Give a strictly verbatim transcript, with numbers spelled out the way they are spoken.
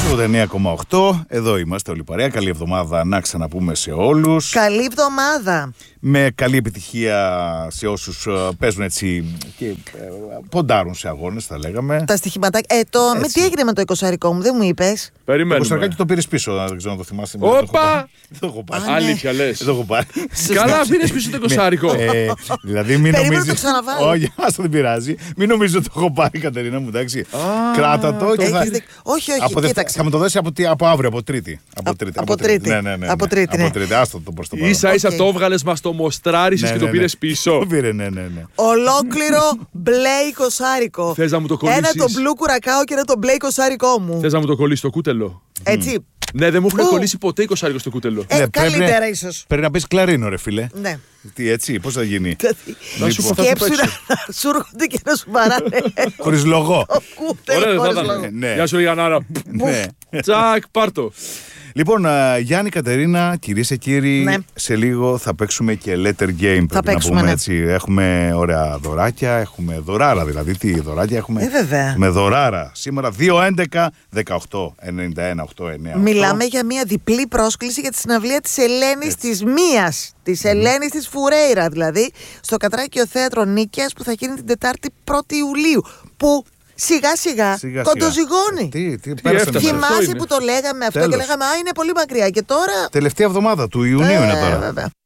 ογδόντα εννέα κόμμα οκτώ, εδώ είμαστε όλοι παρέα. Καλή εβδομάδα να ξαναπούμε σε όλους. Καλή εβδομάδα. Με καλή επιτυχία σε όσους παίζουν έτσι και ε, ποντάρουν σε αγώνες, θα λέγαμε. Τα στοιχηματάκια. Ε, το... με τι έγινε με το εικοσάρικο μου, δεν μου είπες. Περιμένουμε. Το εικοσάρικο το πήρες πίσω, δεν ξέρω αν το θυμάσαι. Όπα! Δεν το έχω πάρει. Αλήθεια λες. Δεν το έχω πάρει. Καλά, πήρες πίσω το εικοσάρικο. Ε, δηλαδή μην Περίμενα νομίζεις. το ξαναβάλω. Όχι, άστο, δεν πειράζει. Μην νομίζεις ότι το έχω πάρει, Κατερίνα μου, εντάξει. Κράτα το και θα. Έχεις δίκιο. Όχι, όχι, Από δευτε- κοίταξε. Θα μου το δώσει από, τι- από αύριο, από Τρίτη. Α- από Τρίτη. Ναι, ναι, ναι, ναι. Από Τρίτη, ναι. Από Τρίτη, άστο το προς το παρόν. Ίσα ίσα Οκ. το έβγαλες, μας το μοστράρισες Ναι, και το ναι, πήρες ναι. πίσω. Το πήρε, ναι, ναι, ναι. Ολόκληρο μπλε εικοσάρικο. Θες να μου το Ένα κολλήσεις? το μπλου κουρακάο και ένα το μπλε εικοσάρικό μου. Θες να μου το κολλήσει το κούτελο? Έτσι. Ναι, δεν μου έχουν Πού? κολλήσει ποτέ εικοσάρικο στο κούτελο. Ε, Ναι, πρέπει- καλύτερα ίσως. Πρέπει να πεις κλαρίνο, ρε φίλε. Ναι. Τι, έτσι, πώς θα γίνει. Να σου πω, θα το Σκέψου παίξω. να σου έρχονται και να σου παράνε Χωρίς λογό. το κούτελο Ωραία, δεν θα χωρίς ήταν. λόγο. Ναι. Γεια σου, Γιαννάρα. Ναι. Τσακ, πάρτο. Λοιπόν, α, Γιάννη, Κατερίνα, κυρίες και κύριοι, Ναι. σε λίγο θα παίξουμε και letter game. Πρέπει να παίξουμε, πούμε ναι. έτσι. Έχουμε ωραία δωράκια, έχουμε δωράρα δηλαδή. Τι δωράκια έχουμε. Ε, βέβαια. Με δωράρα. Σήμερα δύο έντεκα δεκαοκτώ ενενήντα ένα οκτώ εννέα. Μιλάμε για μια διπλή πρόσκληση για τη συναυλία της Ελένης της Μίας. Της Ελένης της Φουρέιρα, δηλαδή, στο Κατράκιο Θέατρο Νίκαιας που θα γίνει την Τετάρτη πρώτη Ιουλίου. Που σιγά σιγά, Σιγά, κοντοζυγώνει. σιγά. Τι, τι, Τι πέρασε έφτασε. μέσα. Αυτό Θυμάσαι είναι. που το λέγαμε αυτό Τέλος. και λέγαμε Α, είναι πολύ μακριά. Και τώρα. Τελευταία εβδομάδα του Ιουνίου είναι Ε, τώρα. βέβαια.